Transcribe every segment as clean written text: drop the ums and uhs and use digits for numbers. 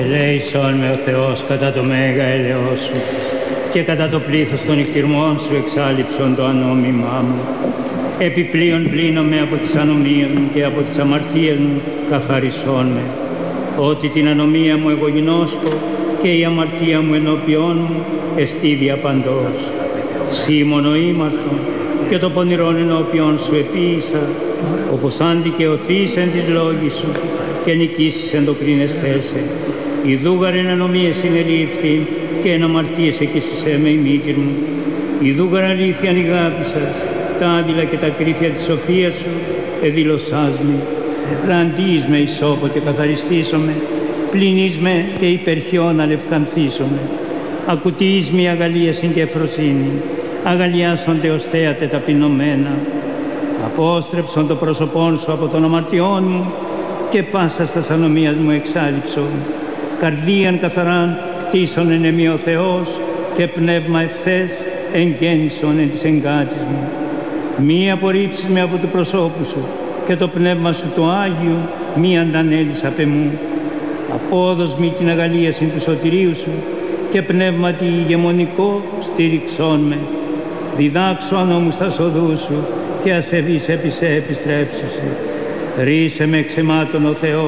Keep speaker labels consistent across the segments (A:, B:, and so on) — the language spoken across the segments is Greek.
A: Ελέησον με ο Θεός κατά το μέγα έλεος σου και κατά το πλήθος των νυχτηρμών σου εξάλειψον το ανόμιμά μου. Επιπλέον πλύνομαι από τις ανομίες μου και από τις αμαρτίες μου καθαρισόν με. Ότι την ανομία μου εγώ γινώσκω και η αμαρτία μου ενώπιόν μου εστίβια παντός. Σήμον ο ήμαρτον και το πονηρόν ενώπιον σου επίησα, όπως αν δικαιωθείς εν της λόγης σου και νικήσεις εν το κρίνεσθέσαι. Ιδούγαρεν ανομίες συνελήφθη και εν αμαρτίες εκείσισέ με η μήτηρ μου. Ιδούγαρ αλήθειαν η αγάπη σας, τα άδειλα και τα κρύφια της σοφίας σου εδήλωσάς με. Ραντείς με ισόπο και καθαριστήσομαι, πλυνείς με και υπερχιόν αλευκανθήσομαι. Ακουτείς με αγαλίασιν και ευφροσύνη, αγαλιάσονται ως θέατε ταπεινωμένα. Απόστρεψον το πρόσωπόν σου από των αμαρτιών μου και πάσα στας ανομίας μου εξάλειψον. Καρδίαν καθαράν κτίσον εν εμεί ο Θεός και πνεύμα ευθές εγγέννησον εν της εγκάτης μου. Μη απορρίψεις με από του προσώπου σου και το πνεύμα σου το Άγιο μη αντανέλεις απ' εμού. Απόδος μη την αγαλίαση του σωτηρίου σου και πνεύματι ηγεμονικό στήριξόν με. Διδάξω ανώμους τα οδούς σου και ασεβείς επί σε επιστρέψουσι. Ρίσε με εξαιμάτων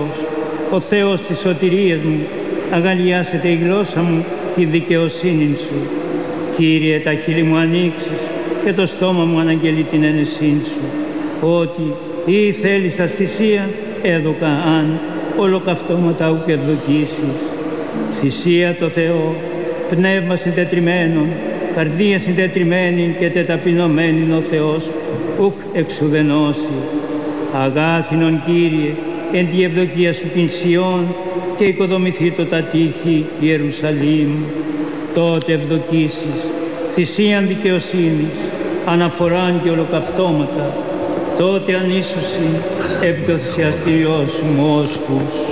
A: ο Θεός της σωτηρίας μου, αγαλιάσετε η γλώσσα μου τη δικαιοσύνη σου. Κύριε, τα χείλη μου ανοίξεις και το στόμα μου αναγγελεί την ένεσήν σου. Ότι ή θέλησας θυσία έδωκα αν ολοκαυτώματα ουκ ευδοκίσεις. Θυσία το Θεό, πνεύμα συντετριμένον, καρδία συντετριμένη και τεταπεινωμένην ο Θεός ουκ εξουδενώσει. Αγάθινον Κύριε, εν τη ευδοκία σου την Σιών και οικοδομηθεί το τα τείχη Ιερουσαλήμ. Τότε ευδοκίσεις, θυσίαν δικαιοσύνης, αναφοράν και ολοκαυτώματα. Τότε ανίσουσι επί το θυσιαστήριό σου μόσχους.